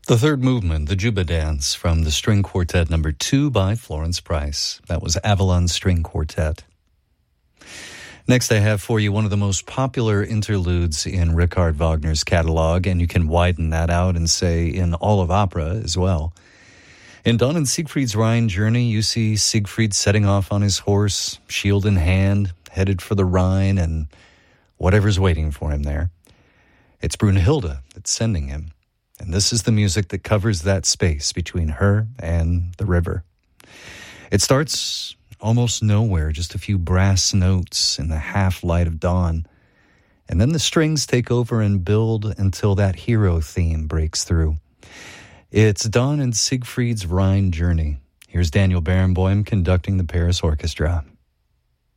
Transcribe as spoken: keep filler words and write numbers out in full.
The third movement, the Juba Dance, from the String Quartet number two by Florence Price. That was Avalon String Quartet. Next, I have for you one of the most popular interludes in Richard Wagner's catalog, and you can widen that out and say in all of opera as well. In Don and Siegfried's Rhine journey, you see Siegfried setting off on his horse, shield in hand, headed for the Rhine and whatever's waiting for him there. It's Brunhilde that's sending him. And this is the music that covers that space between her and the river. It starts almost nowhere, just a few brass notes in the half-light of dawn. And then the strings take over and build until that hero theme breaks through. It's Don and Siegfried's Rhine journey. Here's Daniel Barenboim conducting the Paris Orchestra.